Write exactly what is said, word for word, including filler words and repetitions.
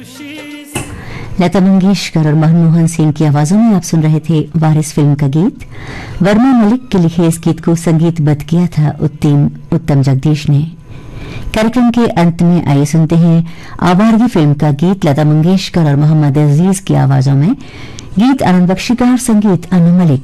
लता मंगेशकर और मनमोहन सिंह की आवाजों में आप सुन रहे थे वारिस फिल्म का गीत। वर्मा मलिक के लिखे इस गीत को संगीतबद्ध किया था उत्तम उत्तम जगदीश ने। कार्यक्रम के अंत में आइए सुनते हैं आवारगी फिल्म का गीत लता मंगेशकर और मोहम्मद अजीज की आवाजों में। गीत आनंद बख्शी का और संगीत अनु मलिक।